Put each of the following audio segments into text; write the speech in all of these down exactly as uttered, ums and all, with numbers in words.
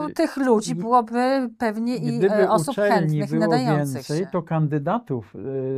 prostu tych ludzi byłoby pewnie i Gdyby e, osób uczelni chętnych i było nadających więcej, się. to kandydatów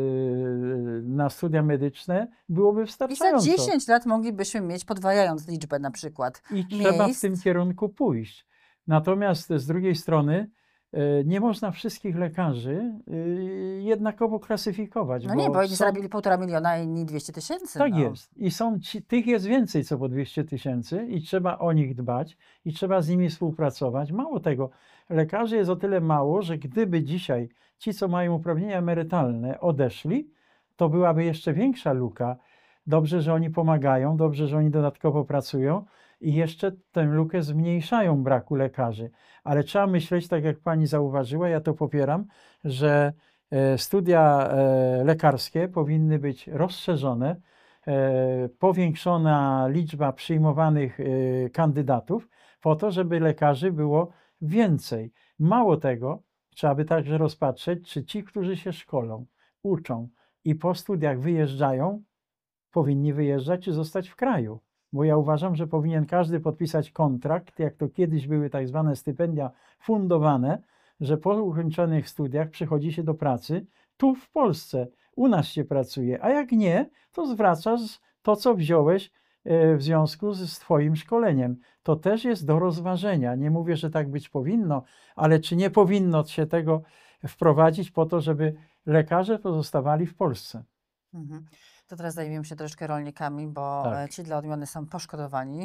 yy, na studia medyczne byłoby I za wystarczająco. dziesięć lat moglibyśmy mieć, podwajając liczbę na przykład I trzeba w miejsc. tym kierunku pójść. Natomiast z drugiej strony yy, nie można wszystkich lekarzy yy, jednakowo klasyfikować. No nie, bo oni są- zarobili półtora miliona, a inni dwieście tysięcy. Tak no. jest. I są ci, tych jest więcej co po dwieście tysięcy i trzeba o nich dbać i trzeba z nimi współpracować. Mało tego, lekarzy jest o tyle mało, że gdyby dzisiaj ci, co mają uprawnienia emerytalne, odeszli, to byłaby jeszcze większa luka. Dobrze, że oni pomagają, dobrze, że oni dodatkowo pracują i jeszcze tę lukę zmniejszają braku lekarzy. Ale trzeba myśleć, tak jak pani zauważyła, ja to popieram, że e, studia e, lekarskie powinny być rozszerzone, e, powiększona liczba przyjmowanych e, kandydatów po to, żeby lekarzy było więcej. Mało tego, trzeba by także rozpatrzeć, czy ci, którzy się szkolą, uczą i po studiach wyjeżdżają, powinni wyjeżdżać czy zostać w kraju. Bo ja uważam, że powinien każdy podpisać kontrakt, jak to kiedyś były tak zwane stypendia fundowane, że po ukończonych studiach przychodzi się do pracy tu w Polsce, u nas się pracuje, a jak nie, to zwracasz to, co wziąłeś e, w związku z Twoim szkoleniem. To też jest do rozważenia. Nie mówię, że tak być powinno, ale czy nie powinno się tego wprowadzić po to, żeby lekarze pozostawali w Polsce? Mhm. To teraz zajmiemy się troszeczkę rolnikami, bo Tak. e, ci dla odmiany są poszkodowani.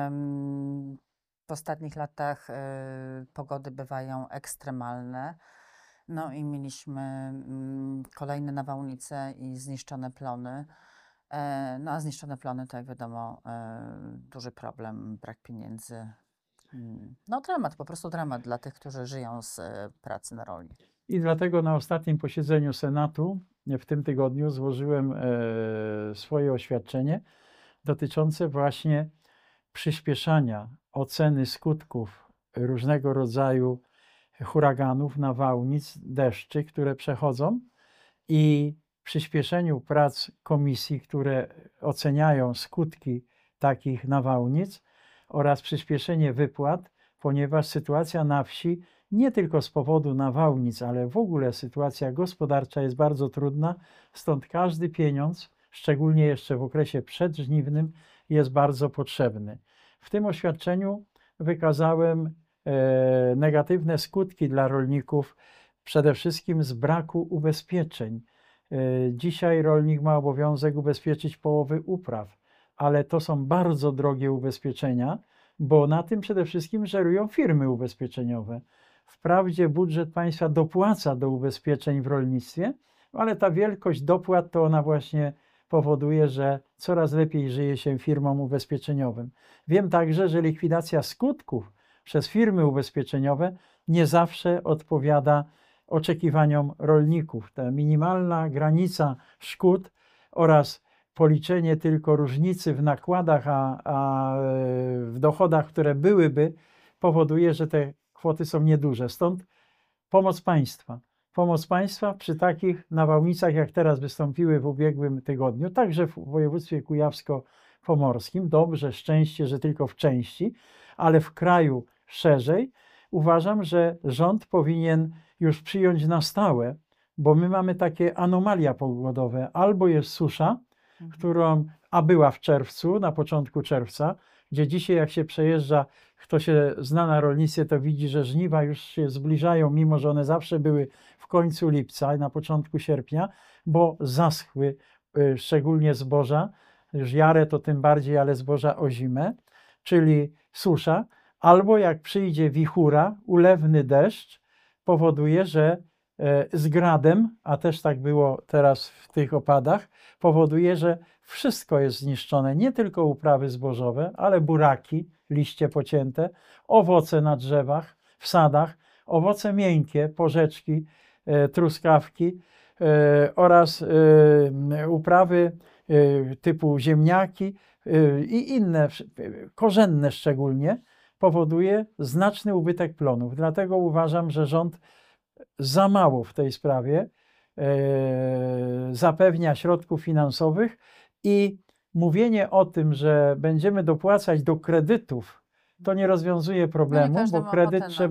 Em, W ostatnich latach e, pogody bywają ekstremalne. No i mieliśmy mm, kolejne nawałnice i zniszczone plony. E, No a zniszczone plony to jak wiadomo e, duży problem, brak pieniędzy. Mm, No dramat, po prostu dramat dla tych, którzy żyją z e, pracy na roli. I dlatego na ostatnim posiedzeniu Senatu w tym tygodniu złożyłem e, swoje oświadczenie dotyczące właśnie przyspieszania oceny skutków różnego rodzaju huraganów, nawałnic, deszczy, które przechodzą i przyspieszeniu prac komisji, które oceniają skutki takich nawałnic oraz przyspieszenie wypłat, ponieważ sytuacja na wsi nie tylko z powodu nawałnic, ale w ogóle sytuacja gospodarcza jest bardzo trudna, stąd każdy pieniądz, szczególnie jeszcze w okresie przedżniwnym, jest bardzo potrzebny. W tym oświadczeniu wykazałem e, negatywne skutki dla rolników, przede wszystkim z braku ubezpieczeń. E, dzisiaj rolnik ma obowiązek ubezpieczyć połowy upraw, ale to są bardzo drogie ubezpieczenia, bo na tym przede wszystkim żerują firmy ubezpieczeniowe. Wprawdzie budżet państwa dopłaca do ubezpieczeń w rolnictwie, ale ta wielkość dopłat to ona właśnie powoduje, że coraz lepiej żyje się firmom ubezpieczeniowym. Wiem także, że likwidacja skutków przez firmy ubezpieczeniowe nie zawsze odpowiada oczekiwaniom rolników. Ta minimalna granica szkód oraz policzenie tylko różnicy w nakładach, a, a w dochodach, które byłyby, powoduje, że te kwoty są nieduże. Stąd pomoc państwa. Pomoc państwa przy takich nawałnicach, jak teraz wystąpiły w ubiegłym tygodniu, także w województwie kujawsko-pomorskim. Dobrze, szczęście, że tylko w części, ale w kraju szerzej. Uważam, że rząd powinien już przyjąć na stałe, bo my mamy takie anomalia pogodowe. Albo jest susza, którą, a była w czerwcu, na początku czerwca, gdzie dzisiaj jak się przejeżdża, kto się zna na rolnictwie, to widzi, że żniwa już się zbliżają, mimo że one zawsze były w końcu lipca i na początku sierpnia, bo zaschły y, szczególnie zboża, już jarę to tym bardziej, ale zboża ozime, czyli susza, albo jak przyjdzie wichura, ulewny deszcz, powoduje, że e, z gradem, a też tak było teraz w tych opadach, powoduje, że wszystko jest zniszczone, nie tylko uprawy zbożowe, ale buraki, liście pocięte, owoce na drzewach, w sadach, owoce miękkie, porzeczki, e, truskawki e, oraz e, uprawy e, typu ziemniaki e, i inne, korzenne szczególnie, powoduje znaczny ubytek plonów. Dlatego uważam, że rząd za mało w tej sprawie e, zapewnia środków finansowych i mówienie o tym, że będziemy dopłacać do kredytów, to nie rozwiązuje problemu, każdy bo ma kredyt ochotę na trzeba